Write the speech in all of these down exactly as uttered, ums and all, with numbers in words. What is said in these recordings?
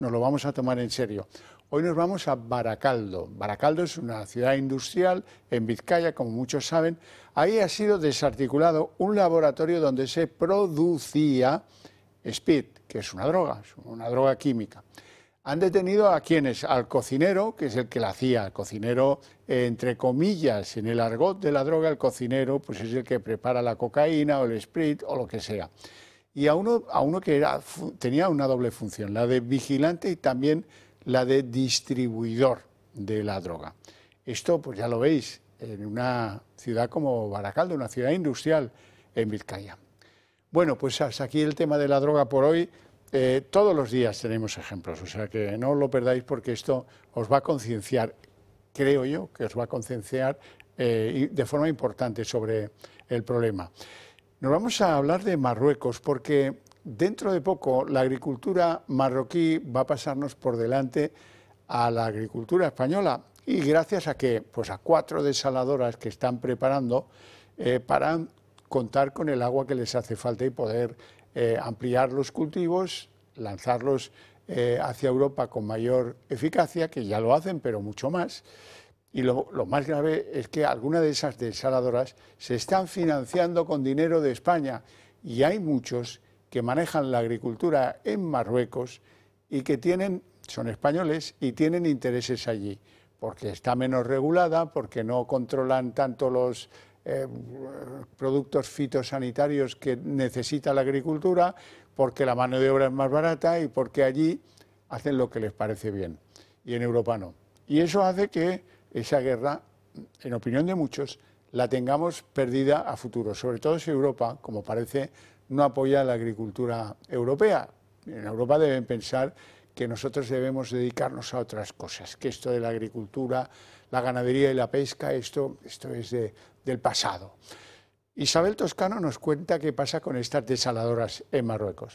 nos lo vamos a tomar en serio. Hoy nos vamos a Baracaldo. Baracaldo es una ciudad industrial en Vizcaya, como muchos saben. Ahí ha sido desarticulado un laboratorio donde se producía speed, que es una droga, una droga química. Han detenido a quienes, al cocinero, que es el que la hacía, el cocinero, eh, entre comillas, en el argot de la droga, el cocinero pues es el que prepara la cocaína o el sprit o lo que sea. Y a uno, a uno que era, tenía una doble función, la de vigilante y también la de distribuidor de la droga. Esto, pues ya lo veis, en una ciudad como Baracaldo, una ciudad industrial en Vizcaya. Bueno, pues hasta aquí el tema de la droga por hoy. Eh, todos los días tenemos ejemplos, o sea que no os lo perdáis porque esto os va a concienciar, creo yo, que os va a concienciar eh, de forma importante sobre el problema. Nos vamos a hablar de Marruecos porque dentro de poco la agricultura marroquí va a pasarnos por delante a la agricultura española y gracias a que, pues a cuatro desaladoras que están preparando eh, para contar con el agua que les hace falta y poder eh, ampliar los cultivos, lanzarlos eh, hacia Europa con mayor eficacia, que ya lo hacen, pero mucho más. Y lo, lo más grave es que algunas de esas desaladoras se están financiando con dinero de España y hay muchos que manejan la agricultura en Marruecos y que tienen, son españoles y tienen intereses allí, porque está menos regulada, porque no controlan tanto los eh, productos fitosanitarios que necesita la agricultura, porque la mano de obra es más barata y porque allí hacen lo que les parece bien y en Europa no. Y eso hace que esa guerra, en opinión de muchos, la tengamos perdida a futuro, sobre todo si Europa, como parece, no apoya la agricultura europea. En Europa deben pensar que nosotros debemos dedicarnos a otras cosas, que esto de la agricultura, la ganadería y la pesca, esto, esto es de, del pasado. Isabel Toscano nos cuenta qué pasa con estas desaladoras en Marruecos.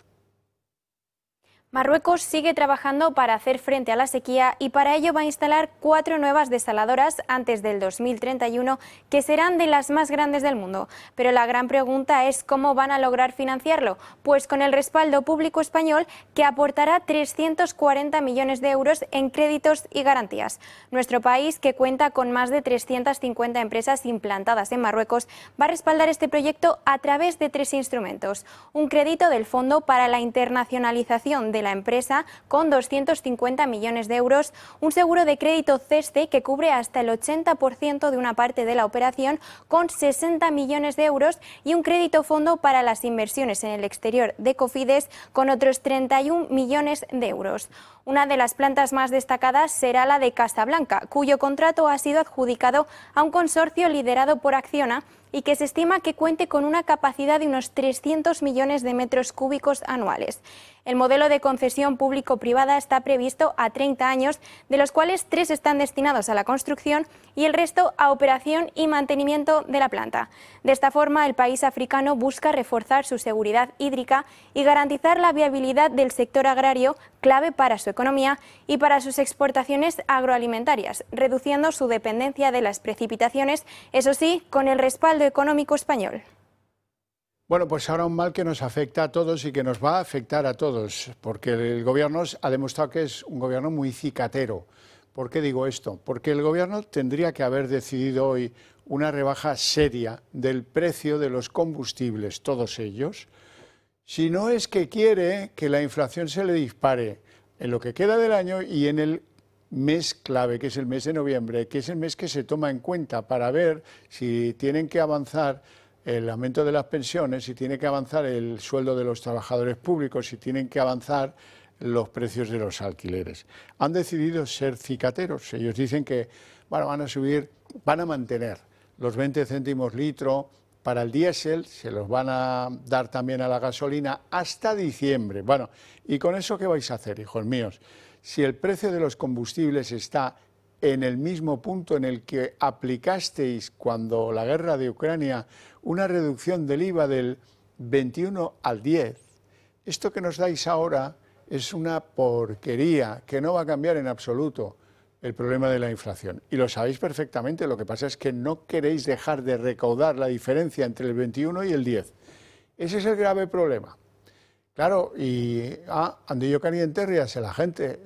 Marruecos sigue trabajando para hacer frente a la sequía y para ello va a instalar cuatro nuevas desaladoras antes del dos mil treinta y uno que serán de las más grandes del mundo. Pero la gran pregunta es cómo van a lograr financiarlo, pues con el respaldo público español que aportará trescientos cuarenta millones de euros en créditos y garantías. Nuestro país, que cuenta con más de trescientas cincuenta empresas implantadas en Marruecos, va a respaldar este proyecto a través de tres instrumentos. Un crédito del Fondo para la Internacionalización de la empresa con doscientos cincuenta millones de euros, un seguro de crédito CESTE que cubre hasta el ochenta por ciento de una parte de la operación con sesenta millones de euros y un crédito fondo para las inversiones en el exterior de Cofides con otros treinta y un millones de euros. Una de las plantas más destacadas será la de Casablanca, cuyo contrato ha sido adjudicado a un consorcio liderado por Acciona y que se estima que cuente con una capacidad de unos trescientos millones de metros cúbicos anuales. El modelo de concesión público-privada está previsto a treinta años, de los cuales tres están destinados a la construcción y el resto a operación y mantenimiento de la planta. De esta forma, el país africano busca reforzar su seguridad hídrica y garantizar la viabilidad del sector agrario, clave para su economía y para sus exportaciones agroalimentarias, reduciendo su dependencia de las precipitaciones, eso sí, con el respaldo económico español. Bueno, pues ahora un mal que nos afecta a todos y que nos va a afectar a todos, porque el gobierno ha demostrado que es un gobierno muy cicatero. ¿Por qué digo esto? Porque el gobierno tendría que haber decidido hoy una rebaja seria del precio de los combustibles, todos ellos, si no es que quiere que la inflación se le dispare en lo que queda del año y en el mes clave, que es el mes de noviembre, que es el mes que se toma en cuenta para ver si tienen que avanzar el aumento de las pensiones, si tiene que avanzar el sueldo de los trabajadores públicos, si tienen que avanzar los precios de los alquileres. Han decidido ser cicateros. Ellos dicen que bueno, van a subir, van a mantener los veinte céntimos litro para el diésel, se los van a dar también a la gasolina hasta diciembre. Bueno, ¿y con eso qué vais a hacer, hijos míos? Si el precio de los combustibles está en el mismo punto en el que aplicasteis cuando la guerra de Ucrania una reducción del I V A del veintiuno al diez, esto que nos dais ahora es una porquería que no va a cambiar en absoluto el problema de la inflación. Y lo sabéis perfectamente, lo que pasa es que no queréis dejar de recaudar la diferencia entre el veintiuno y el diez. Ese es el grave problema. Claro, y ah, andillo caliente ríase la gente.